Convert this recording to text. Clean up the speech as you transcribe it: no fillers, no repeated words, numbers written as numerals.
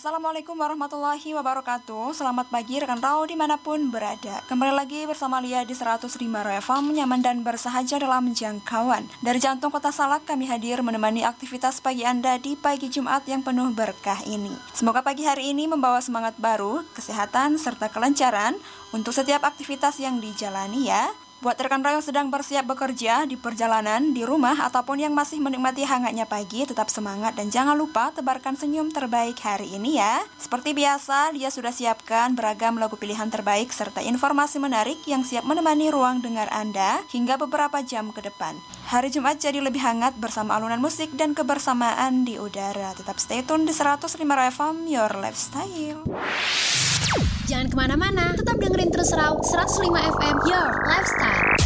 Assalamualaikum warahmatullahi wabarakatuh. Selamat pagi rekan Rau dimanapun berada. Kembali lagi bersama Lia di 105 FM, nyaman dan bersahaja dalam jangkauan. Dari jantung kota Salak kami hadir menemani aktivitas pagi Anda di pagi Jumat yang penuh berkah ini. Semoga pagi hari ini membawa semangat baru, kesehatan, serta kelancaran untuk setiap aktivitas yang dijalani ya. Buat rekan Rau yang sedang bersiap bekerja, di perjalanan, di rumah, ataupun yang masih menikmati hangatnya pagi, tetap semangat dan jangan lupa tebarkan senyum terbaik hari ini ya. Seperti biasa, dia sudah siapkan beragam lagu pilihan terbaik serta informasi menarik yang siap menemani ruang dengar Anda hingga beberapa jam ke depan. Hari Jumat jadi lebih hangat bersama alunan musik dan kebersamaan di udara. Tetap stay tune di 105 FM, Your Lifestyle. Jangan kemana-mana, tetap dengerin terus Rau 105 FM Your Lifestyle.